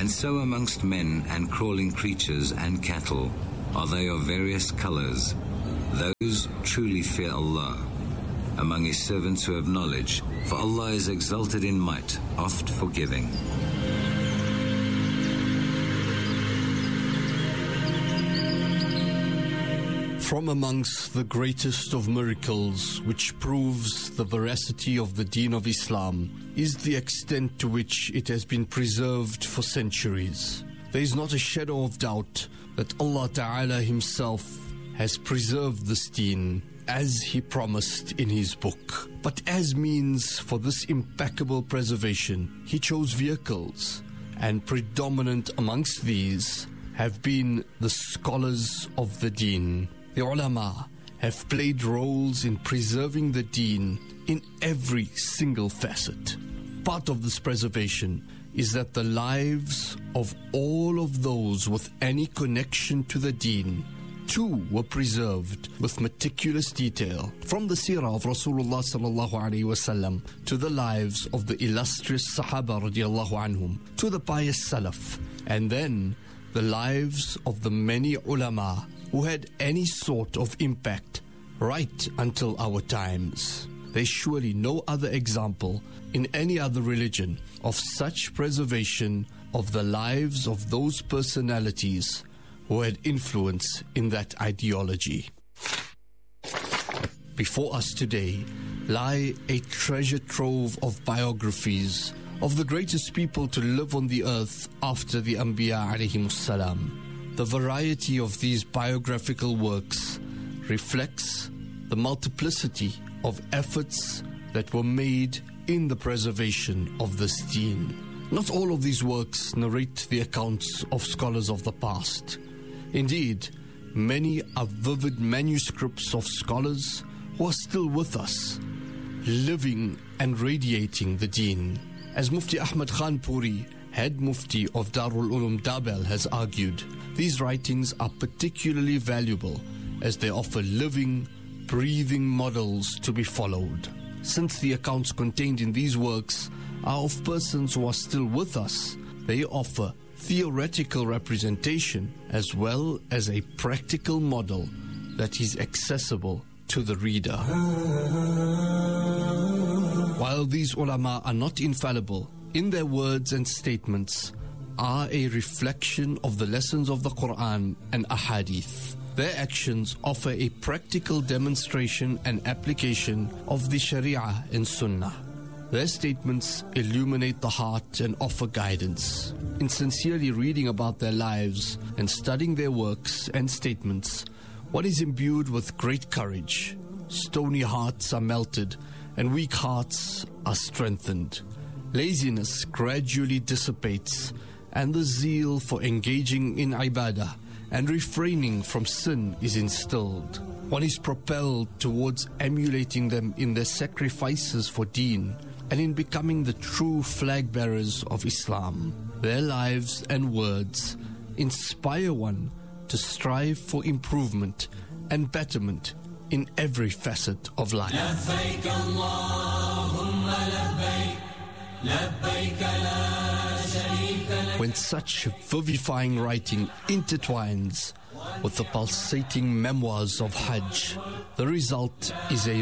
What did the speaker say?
And so amongst men and crawling creatures and cattle are they of various colors. Those truly fear Allah among His servants who have knowledge, for Allah is exalted in might, oft forgiving. From amongst the greatest of miracles which proves the veracity of the Deen of Islam is the extent to which it has been preserved for centuries. There is not a shadow of doubt that Allah Ta'ala Himself has preserved this Deen as He promised in His book. But as means for this impeccable preservation, He chose vehicles, and predominant amongst these have been the scholars of the Deen. The ulama have played roles in preserving the Deen in every single facet. Part of this preservation is that the lives of all of those with any connection to the Deen too were preserved with meticulous detail, from the seerah of Rasulullah sallallahu alaihi wasallam to the lives of the illustrious Sahaba radiallahu anhum, to the pious Salaf, and then the lives of the many ulama who had any sort of impact right until our times. There's surely no other example in any other religion of such preservation of the lives of those personalities who had influence in that ideology. Before us today lie a treasure trove of biographies of the greatest people to live on the earth after the Anbiya alayhimus salam. The variety of these biographical works reflects the multiplicity of efforts that were made in the preservation of this Deen. Not all of these works narrate the accounts of scholars of the past. Indeed, many are vivid manuscripts of scholars who are still with us, living and radiating the Deen. As Mufti Ahmad Khan Puri, head Mufti of Darul Ulum Dabel, has argued, these writings are particularly valuable as they offer living, breathing models to be followed. Since the accounts contained in these works are of persons who are still with us, they offer theoretical representation as well as a practical model that is accessible to the reader. While these ulama are not infallible in their words and statements, are a reflection of the lessons of the Quran and Ahadith. Their actions offer a practical demonstration and application of the Sharia and Sunnah. Their statements illuminate the heart and offer guidance. In sincerely reading about their lives and studying their works and statements, one is imbued with great courage. Stony hearts are melted and weak hearts are strengthened. Laziness gradually dissipates, and the zeal for engaging in ibadah and refraining from sin is instilled. One is propelled towards emulating them in their sacrifices for Deen and in becoming the true flag bearers of Islam. Their lives and words inspire one to strive for improvement and betterment in every facet of life. لبيك اللهم لبيك لبيك لا شريك لك. When such vivifying writing intertwines with the pulsating memoirs of Hajj, the result is a